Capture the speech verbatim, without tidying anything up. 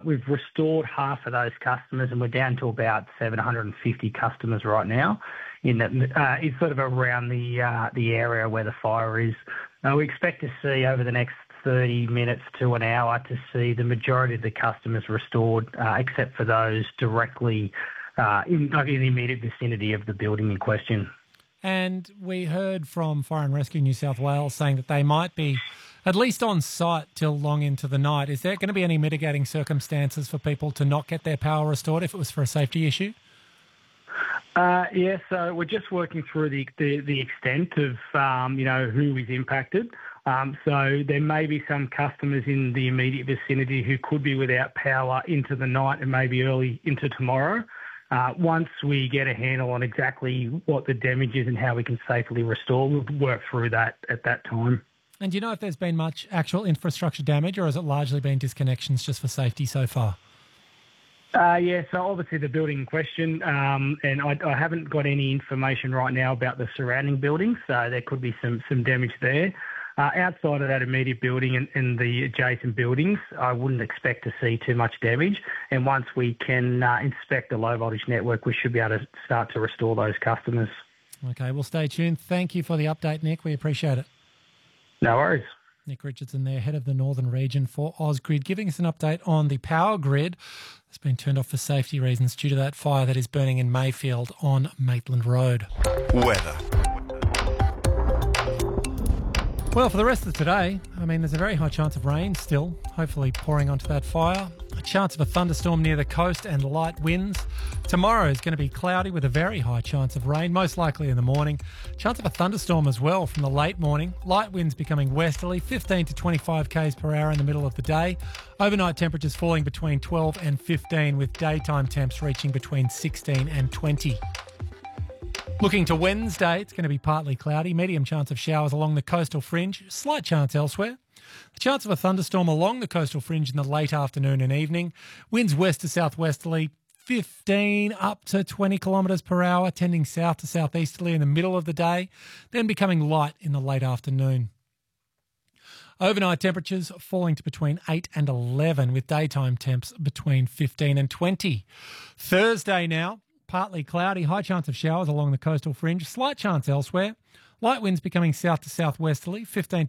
we've restored half of those customers, and we're down to about seven hundred fifty customers right now. In that, uh, it's sort of around the uh, the area where the fire is. Uh, we expect to see over the next thirty minutes to an hour to see the majority of the customers restored, uh, except for those directly uh, in, in the immediate vicinity of the building in question. And we heard from Fire and Rescue New South Wales saying that they might be at least on site till long into the night. Is there going to be any mitigating circumstances for people to not get their power restored if it was for a safety issue? Uh, yeah, so we're just working through the, the, the extent of, um, you know, who is impacted. Um, so there may be some customers in the immediate vicinity who could be without power into the night and maybe early into tomorrow. Uh, once we get a handle on exactly what the damage is and how we can safely restore, we'll work through that at that time. And do you know if there's been much actual infrastructure damage, or has it largely been disconnections just for safety so far? Uh, yeah, so obviously the building in question, um, and I, I haven't got any information right now about the surrounding buildings, so there could be some, some damage there. Uh, outside of that immediate building and, and the adjacent buildings, I wouldn't expect to see too much damage. And once we can uh, inspect the low voltage network, we should be able to start to restore those customers. Okay, well, stay tuned. Thank you for the update, Nick. We appreciate it. No worries. Nick Richardson there, head of the Northern Region for Ausgrid, giving us an update on the power grid that's been turned off for safety reasons due to that fire that is burning in Mayfield on Maitland Road. Weather. Well, for the rest of today, I mean, there's a very high chance of rain still, hopefully pouring onto that fire. A chance of a thunderstorm near the coast and light winds. Tomorrow is going to be cloudy with a very high chance of rain, most likely in the morning. Chance of a thunderstorm as well from the late morning. Light winds becoming westerly, fifteen to twenty-five k's per hour in the middle of the day. Overnight temperatures falling between twelve and fifteen, with daytime temps reaching between sixteen and twenty. Looking to Wednesday, it's going to be partly cloudy, medium chance of showers along the coastal fringe, slight chance elsewhere. The chance of a thunderstorm along the coastal fringe in the late afternoon and evening. Winds west to southwesterly, fifteen up to twenty kilometres per hour, tending south to southeasterly in the middle of the day, then becoming light in the late afternoon. Overnight temperatures falling to between eight and eleven, with daytime temps between fifteen and twenty. Thursday now, partly cloudy, high chance of showers along the coastal fringe, slight chance elsewhere. Light winds becoming south to southwesterly, fifteen